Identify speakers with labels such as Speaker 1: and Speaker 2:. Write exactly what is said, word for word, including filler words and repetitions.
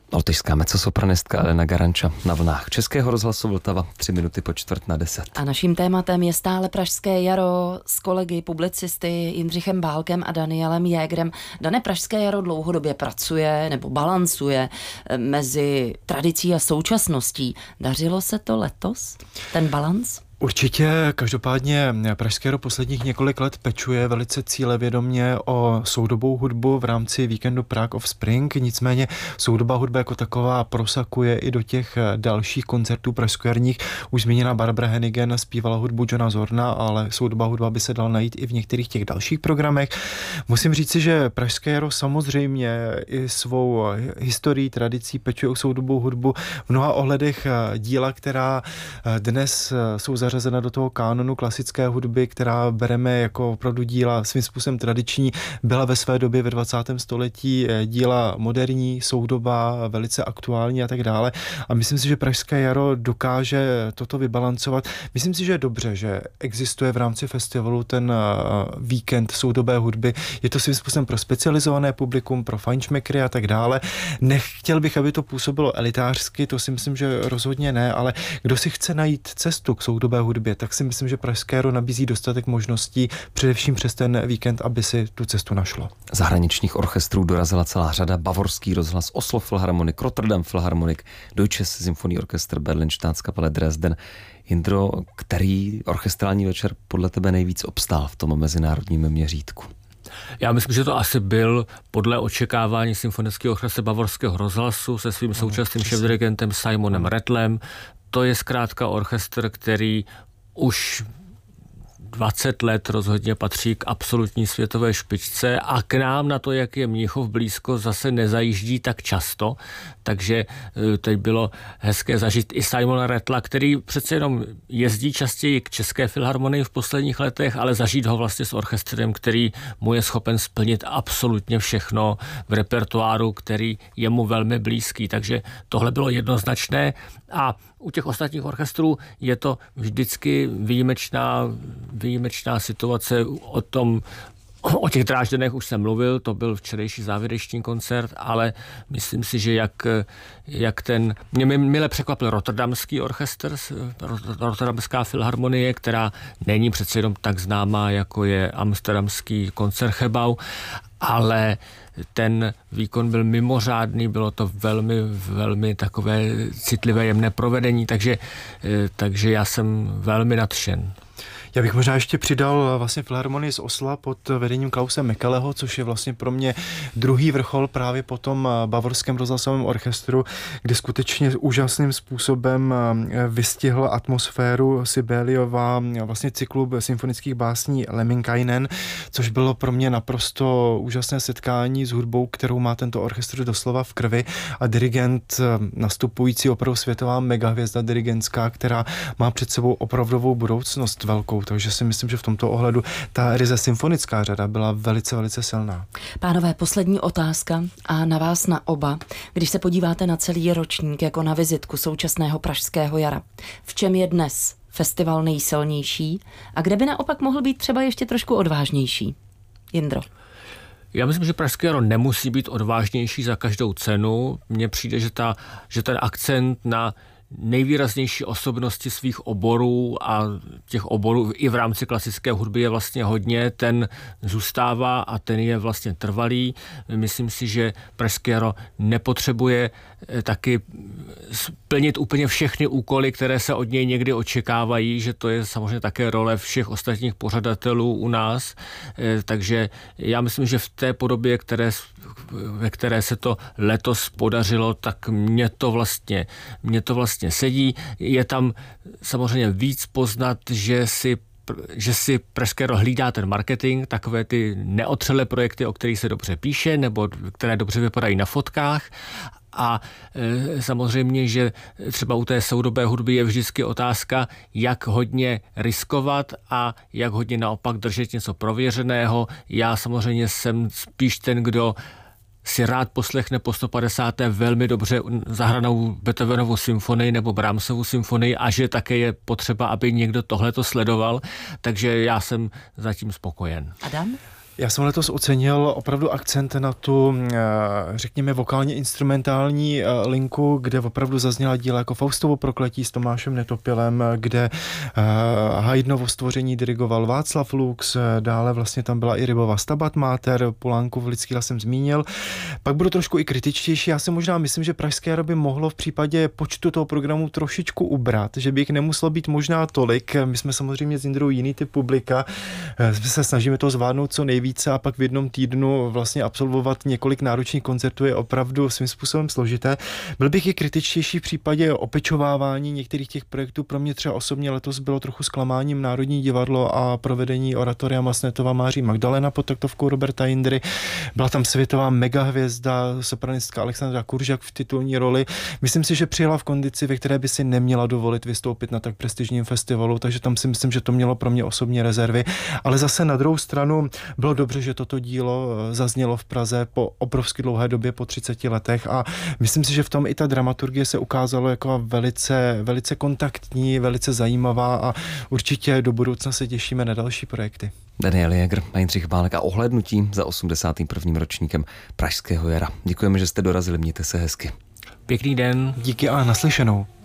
Speaker 1: Lotyšská mezzosopranistka Elena Garanča na vlnách Českého rozhlasu Vltava, tři minuty po čtvrt na deset.
Speaker 2: A naším tématem je stále Pražské jaro s kolegy, publicisty Jindřichem Bálkem a Danielem Jägrem. Dané, Pražské jaro dlouhodobě pracuje nebo balancuje mezi tradicí a současností. Dařilo se to letos, ten balanc?
Speaker 3: Určitě, každopádně Pražské jaro posledních několik let pečuje velice cílevědomě o soudobou hudbu v rámci víkendu Prague of Spring, nicméně soudobá hudba jako taková prosakuje i do těch dalších koncertů pražskojarních. Už zmíněná Barbara Hennigan zpívala hudbu Johna Zorna, ale soudobá hudba by se dala najít i v některých těch dalších programech. Musím říci, že Pražské jaro samozřejmě i svou historií, tradicí pečuje o soudobou hudbu. V mnoha ohledech díla, která dnes jsou zařazena do toho kánonu klasické hudby, která bereme jako opravdu díla svým způsobem tradiční, byla ve své době ve dvacátém století díla moderní, soudobá, velice aktuální a tak dále. A myslím si, že Pražské jaro dokáže toto vybalancovat. Myslím si, že je dobře, že existuje v rámci festivalu ten víkend soudobé hudby. Je to svým způsobem pro specializované publikum, pro fajnšmekry a tak dále. Nechtěl bych, aby to působilo elitářsky, to si myslím, že rozhodně ne, ale kdo si chce najít cestu k soudobé hudbě, tak si myslím, že Pražské jaro nabízí dostatek možností, především přes ten víkend, aby si tu cestu našlo.
Speaker 1: Zahraničních orchestrů dorazila celá řada, Bavorský rozhlas, Oslo Philharmonic, Rotterdam Philharmonic, Deutsches Symfonieorchester, Berlin, Staatskapelle Dresden. Jindro, který orchestrální večer podle tebe nejvíc obstál v tom mezinárodním měřítku?
Speaker 4: Já myslím, že to asi byl podle očekávání symfonického orchestru Bavorského rozhlasu se svým současným šéfdirigentem Simonem Rattlem. To je zkrátka orchestr, který už dvacet let rozhodně patří k absolutní světové špičce a k nám na to, jak je Mnichov blízko, zase nezajíždí tak často, takže teď bylo hezké zažít i Simona Rattla, který přece jenom jezdí častěji k České filharmonii v posledních letech, ale zažít ho vlastně s orchestrem, který mu je schopen splnit absolutně všechno v repertoáru, který je mu velmi blízký, takže tohle bylo jednoznačné a u těch ostatních orchestrů je to vždycky výjimečná, výjimečná situace. O tom, o těch Drážděnech už jsem mluvil, to byl včerejší závěrečný koncert, ale myslím si, že jak, jak ten, mě mile překvapil Rotterdamský orchestr, Rotterdamská filharmonie, která není přece jenom tak známá, jako je amsterdamský Concertgebouw, ale ten výkon byl mimořádný, bylo to velmi, velmi takové citlivé, jemné provedení, takže, takže já jsem velmi nadšen.
Speaker 3: Já bych možná ještě přidal vlastně Filharmonii z Osla pod vedením Klause Mekeleho, což je vlastně pro mě druhý vrchol právě po tom Bavorském rozhlasovém orchestru, kde skutečně úžasným způsobem vystihl atmosféru Sibeliova vlastně cyklu symfonických básní Lemminkainen, což bylo pro mě naprosto úžasné setkání s hudbou, kterou má tento orchestr doslova v krvi a dirigent nastupující opravdu světová megahvězda dirigentská, která má před sebou opravdovou budoucnost velkou. Takže si myslím, že v tomto ohledu ta ryze symfonická řada byla velice, velice silná.
Speaker 2: Pánové, poslední otázka a na vás na oba. Když se podíváte na celý ročník jako na vizitku současného Pražského jara, v čem je dnes festival nejsilnější a kde by naopak mohl být třeba ještě trošku odvážnější? Jindro.
Speaker 4: Já myslím, že Pražské jaro nemusí být odvážnější za každou cenu. Mně přijde, že, ta, že ten akcent na nejvýraznější osobnosti svých oborů a těch oborů i v rámci klasické hudby je vlastně hodně, ten zůstává a ten je vlastně trvalý. Myslím si, že Pražské jaro nepotřebuje taky splnit úplně všechny úkoly, které se od něj někdy očekávají, že to je samozřejmě také role všech ostatních pořadatelů u nás. Takže já myslím, že v té podobě, které, ve které se to letos podařilo, tak mě to vlastně, mě to vlastně sedí. Je tam samozřejmě víc poznat, že si že si Pražské jaro hlídá ten marketing, takové ty neotřelé projekty, o kterých se dobře píše, nebo které dobře vypadají na fotkách. A e, samozřejmě, že třeba u té soudobé hudby je vždycky otázka, jak hodně riskovat a jak hodně naopak držet něco prověřeného. Já samozřejmě jsem spíš ten, kdo si rád poslechne po sto padesáté velmi dobře zahranou Beethovenovu symfonii nebo Brahmsovu symfonii a že také je potřeba, aby někdo tohleto sledoval, takže já jsem zatím spokojen.
Speaker 2: Adam?
Speaker 3: Já jsem letos ocenil opravdu akcent na tu, řekněme, vokálně instrumentální linku, kde opravdu zazněla díla jako Faustovo prokletí s Tomášem Netopilem, kde Haydnovo Stvoření dirigoval Václav Lux, dále vlastně tam byla i Rybova Stabat Mater, Polánku v Lidský hlas jsem zmínil. Pak budu trošku i kritičtější. Já si možná myslím, že Pražské jaro by mohlo v případě počtu toho programu trošičku ubrat, že by jich nemuselo být možná tolik. My jsme samozřejmě s Jindrou jiný typ publika. My se snažíme to zvládnout co nejvíce a pak v jednom týdnu vlastně absolvovat několik náročných koncertů je opravdu svým způsobem složité. Byl bych i kritičtější v případě opečovávání některých těch projektů. Pro mě třeba osobně letos bylo trochu zklamáním Národní divadlo a provedení oratoria Masnetova Máří Magdalena pod taktovkou Roberta Jindry. Byla tam světová megahvězda, sopranistka Alexandra Kuržak v titulní roli. Myslím si, že přijela v kondici, ve které by si neměla dovolit vystoupit na tak prestižním festivalu, takže tam si myslím, že to mělo pro mě osobně rezervy. Ale zase na druhou stranu bylo dobře, že toto dílo zaznělo v Praze po obrovsky dlouhé době, po třiceti letech, a myslím si, že v tom i ta dramaturgie se ukázalo jako velice, velice kontaktní, velice zajímavá a určitě do budoucna se těšíme na další projekty.
Speaker 1: Daniel Jäger a Jindřich Bálek a ohlédnutí za osmdesátým prvním ročníkem Pražského jara. Děkujeme, že jste dorazili, mějte se hezky.
Speaker 4: Pěkný den.
Speaker 3: Díky a naslyšenou.